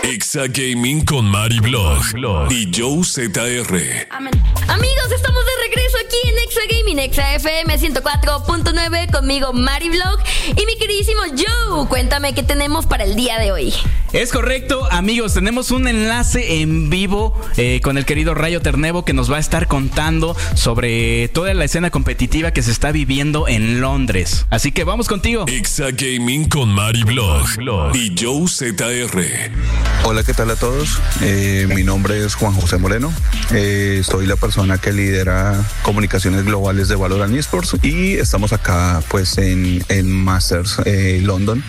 Exa Gaming con Mari Blog y Joe ZR. Amigos, estamos de regreso aquí en Exa Gaming, Exa FM 104.9, conmigo Mari Blog y mi queridísimo Joe. Cuéntame qué tenemos para el día de hoy. Es correcto, amigos, tenemos un enlace en vivo con el querido Rayo Ternevo, que nos va a estar contando sobre toda la escena competitiva que se está viviendo en Londres. Así que vamos contigo. Exa Gaming con Mari Blog y Joe ZR. Hola, ¿qué tal a todos? Mi nombre es Juan José Moreno. Soy la persona que lidera comunicaciones globales de Valorant Esports y estamos acá pues en Masters London.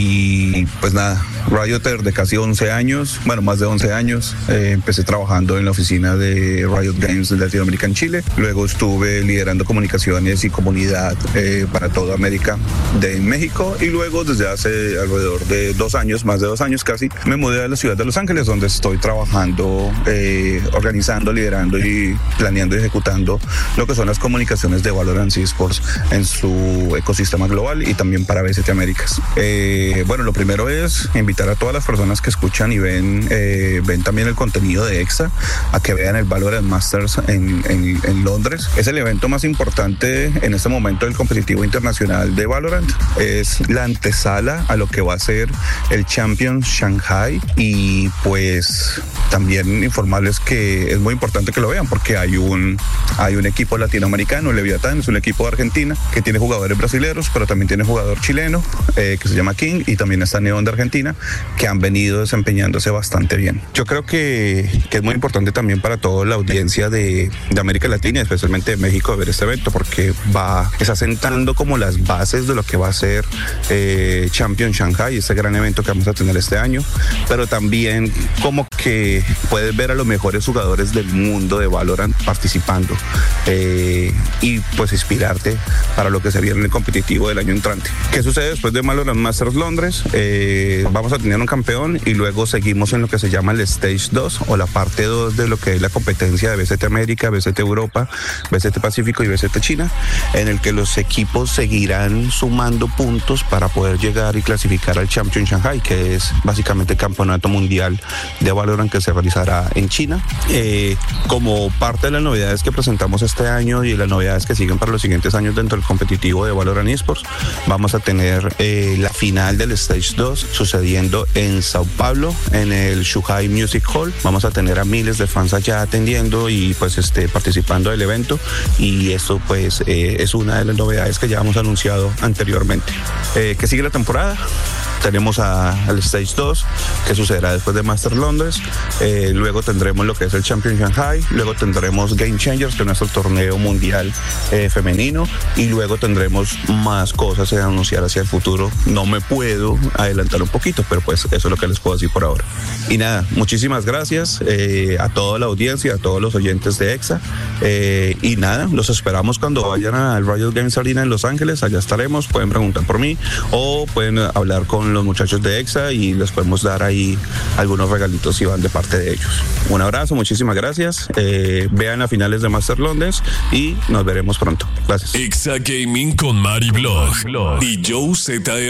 Y pues nada, Rioter de casi 11 años, bueno, más de 11 años. Empecé trabajando en la oficina de Riot Games de Latinoamérica en Chile. Luego estuve liderando comunicaciones y comunidad para toda América de México. Y luego desde hace alrededor de 2 años, más de 2 años casi, me mudé a la ciudad de Los Ángeles, donde estoy trabajando, organizando, liderando y planeando y ejecutando lo que son las comunicaciones de Valorant Esports en su ecosistema global y también para BST Américas. Bueno, lo primero es invitar a todas las personas que escuchan y ven también el contenido de Exa a que vean el Valorant Masters en Londres. Es el evento más importante en este momento del competitivo internacional de Valorant. Es la antesala a lo que va a ser el Champions Shanghai. Y pues también informarles que es muy importante que lo vean porque hay un equipo latinoamericano, Leviatán, es un equipo de Argentina que tiene jugadores brasileños, pero también tiene jugador chileno que se llama King, y también está Neon de Argentina, que han venido desempeñándose bastante bien. Yo creo que es muy importante también para toda la audiencia de América Latina, especialmente de México, ver este evento porque está sentando como las bases de lo que va a ser Champion Shanghai, este gran evento que vamos a tener este año, pero también como que puedes ver a los mejores jugadores del mundo de Valorant participando y pues inspirarte para lo que se viene en el competitivo del año entrante. ¿Qué sucede después de Valorant Masters Londres? Vamos a tener un campeón y luego seguimos en lo que se llama el Stage 2 o la parte 2 de lo que es la competencia de BST América, BST Europa, BST Pacífico y BST China, en el que los equipos seguirán sumando puntos para poder llegar y clasificar al Champion Shanghai, que es básicamente el campeonato mundial de Valorant que se realizará en China. Como parte de las novedades que presentamos este año y las novedades que siguen para los siguientes años dentro del competitivo de Valorant Esports, vamos a tener la final del Stage 2 sucediendo en Sao Paulo, en el Shuhai Music Hall. Vamos a tener a miles de fans allá atendiendo y pues participando del evento, y esto pues es una de las novedades que ya hemos anunciado anteriormente. ¿Qué sigue la temporada? Tenemos al Stage 2, que sucederá después de Master Londres. Luego tendremos lo que es el Champion Shanghai. Luego tendremos Game Changers, que es nuestro torneo mundial femenino. Y luego tendremos más cosas a anunciar hacia el futuro. No me puedo adelantar un poquito, pero pues eso es lo que les puedo decir por ahora. Y nada, muchísimas gracias a toda la audiencia, a todos los oyentes de Exa. Y nada, los esperamos cuando vayan al Riot Games Arena en Los Ángeles. Allá estaremos. Pueden preguntar por mí o pueden hablar con los muchachos de Exa y les podemos dar ahí algunos regalitos si van de parte de ellos. Un abrazo, muchísimas gracias. Vean a finales de Master Londres y nos veremos pronto. Gracias. Exa Gaming con Mari Blog y Joe ZR.